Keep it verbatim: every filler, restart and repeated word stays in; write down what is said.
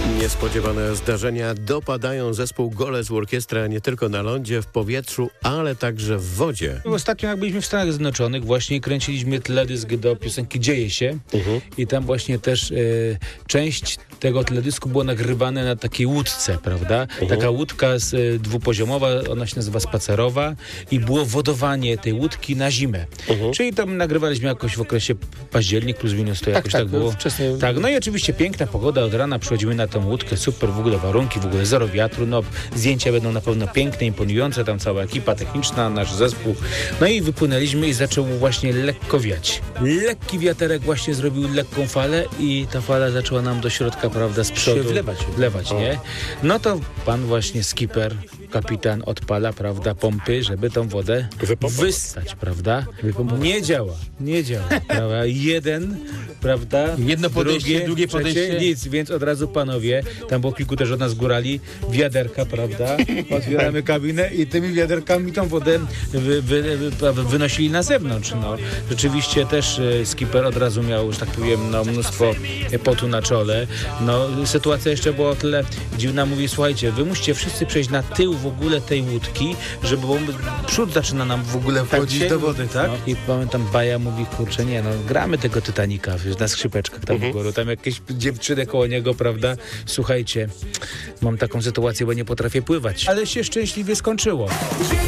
Niespodziewane zdarzenia dopadają zespół Goles Orkiestra nie tylko na lądzie, w powietrzu, ale także w wodzie. Ostatnio jak byliśmy w Stanach Zjednoczonych, właśnie kręciliśmy teledysk do piosenki Dzieje się uh-huh. i tam właśnie też e, część tego teledysku była nagrywane na takiej łódce, prawda? Uh-huh. Taka łódka z, e, dwupoziomowa, ona się nazywa spacerowa i było wodowanie tej łódki na zimę. Uh-huh. Czyli tam nagrywaliśmy jakoś w okresie październik plus minus, to tak, jakoś tak, tak było. Wcześniej... Tak, no i oczywiście piękna pogoda, od rana przychodzimy na tą łódkę, super w ogóle warunki, w ogóle zero wiatru, no zdjęcia będą na pewno piękne, imponujące, tam cała ekipa techniczna, nasz zespół. No i wypłynęliśmy i zaczął właśnie lekko wiać. Lekki wiaterek właśnie zrobił lekką falę i ta fala zaczęła nam do środka, prawda, z przodu wlewać, wlewać nie? No to pan właśnie skipper, kapitan odpala, prawda, pompy, żeby tą wodę Wypompa. wystać, prawda? Wypompować. Nie działa, nie działa, prawda? Jeden, prawda? Jedno podejście, drugie, drugie podejście. Trzecie, nic, więc od razu panowie, tam było kilku też od nas górali, wiaderka, prawda? Otwieramy kabinę i tymi wiaderkami tą wodę wy, wy, wy, wynosili na zewnątrz, no. Rzeczywiście też e, skipper od razu miał, że tak powiem, no, mnóstwo potu na czole. No, sytuacja jeszcze była o tyle dziwna, mówi, słuchajcie, wy musicie wszyscy przejść na tył w ogóle tej łódki, żeby bo przód zaczyna nam w ogóle wchodzić tak, do wody, tak? No. I pamiętam, Baja mówi, kurczę, nie, no gramy tego Titanica na skrzypeczkach tam uh-huh. w górę, tam jakieś dziewczyny koło niego, prawda? Słuchajcie, mam taką sytuację, bo nie potrafię pływać. Ale się szczęśliwie skończyło.